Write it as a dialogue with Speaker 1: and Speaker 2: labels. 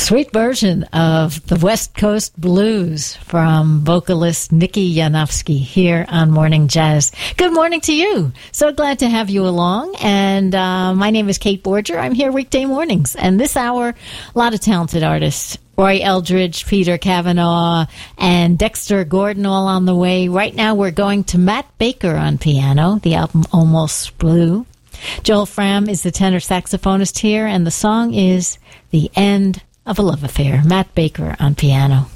Speaker 1: Sweet version of the West Coast Blues from vocalist Nikki Yanofsky here on Morning Jazz. Good morning to you. So glad to have you along. And my name is Kate Borger. I'm here weekday mornings. And this hour, a lot of talented artists. Roy Eldridge, Peter Cavanaugh, and Dexter Gordon all on the way. Right now we're going to Matt Baker on piano, the album Almost Blue. Joel Fram is the tenor saxophonist here, and the song is The End of a Love Affair. Matt Baker on piano.